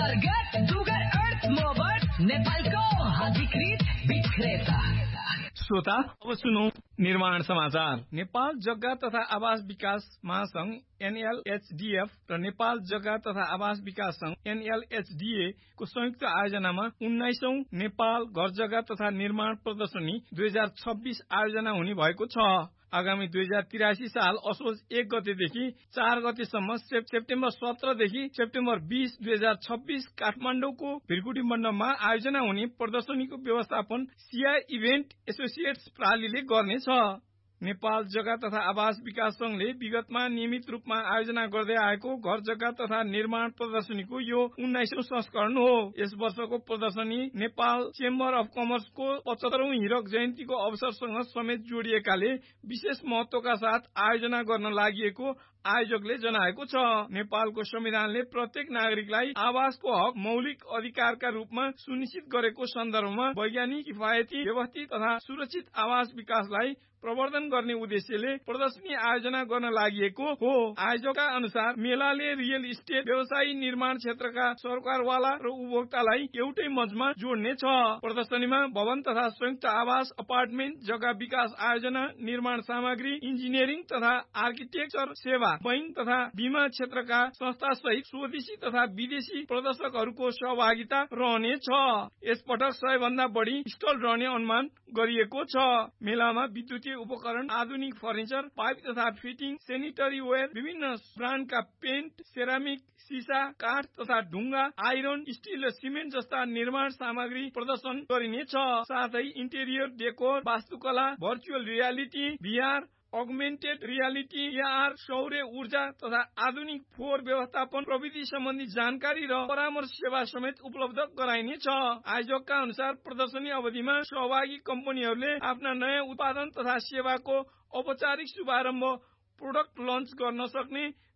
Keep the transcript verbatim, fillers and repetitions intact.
अन्तर्गत डुगर अर्थ मोबर नेपालको अधिकृत विक्रेता। श्रोता, अब सुनौ निर्माण समाचार। नेपाल जग्गा तथा आवास विकास महासंघ एनएलएचडीएफ र नेपाल जग्गा तथा आवास विकास संघ एनएलएचडीए को संयुक्त आयोजनामा उन्नाइसौं नेपाल घर जग्गा तथा निर्माण प्रदर्शनी दुई हजार छब्बीस आयोजना हुने भएको छ। आगामी दुई हजार तिरासी साल असोज एक गतेदेखि चार गतेसम्म सेप्टेम्बर सत्रदेखि सेप्टेम्बर बीस दुई हजार छब्बीस काठमाडौँको भिरकुटी मण्डपमा आयोजना हुने प्रदर्शनीको व्यवस्थापन सिया इभेन्ट एसोसिएट्स प्रालीले गर्नेछ। नेपाल जग्गा तथा आवास विकास संघले विगतमा नियमित रूपमा आयोजना गर्दै आएको घर जग्गा तथा निर्माण प्रदर्शनीको यो उन्नाइसौं संस्करण हो। यस वर्षको प्रदर्शनी नेपाल चेम्बर अफ कमर्सको पचहत्तरौं हिरक जयन्तीको अवसरसँग समेत जोडिएकाले विशेष महत्वका साथ आयोजना गर्न लागि आयोजकले जनाएको छ। नेपालको संविधानले प्रत्येक नागरिकलाई आवासको हक मौलिक अधिकारका रूपमा सुनिश्चित गरेको सन्दर्भमा वैज्ञानिक, किफायती, व्यवस्थित तथा सुरक्षित आवास विकासलाई प्रवर्धन गर्ने उद्देश्यले प्रदर्शनी आयोजना गर्न लागि हो। आयोजकका अनुसार मेलाले रियल इस्टेट, व्यवसायी, निर्माण क्षेत्रका सरकारवाला र उपभोक्तालाई एउटै मञ्चमा जोड्ने छ। प्रदर्शनीमा भवन तथा संयुक्त आवास, अपार्टमेन्ट, जग्गा विकास आयोजना, निर्माण सामग्री, इन्जिनियरिङ तथा आर्किटेक्चर सेवा, बैंक तथा बीमा क्षेत्रका संस्था सहित स्वदेशी तथा विदेशी प्रदर्शकहरूको सहभागिता रहनेछ। यसपटक सय भन्दा बढी स्टल रहने अनुमान गरिएको छ। मेलामा विद्युतीय उपकरण, आधुनिक फर्निचर, पाइप तथा फिटिङ, सेनिटरी वेयर, विभिन्न ब्रान्डका पेन्ट, सेरामिक, सीसा, काठ तथा ढुङ्गा, आइरन, स्टिल र सिमेन्ट जस्ता निर्माण सामग्री प्रदर्शन गरिनेछ। साथै इन्टेरियर डेकोर, वास्तुकला, virtual reality, भिआर, augmented reality, AR, सौर्य ऊर्जा तथा आधुनिक फोहोर व्यवस्थापन प्रविधि सम्बन्धी जानकारी र परामर्श सेवा समेत उपलब्ध गराइनेछ। आयोजकका अनुसार प्रदर्शनी अवधिमा सहभागी कम्पनीहरूले आफ्ना नयाँ उत्पादन तथा सेवाको औपचारिक शुभारम्भ, प्रोडक्ट लन्च गर्न सक्ने,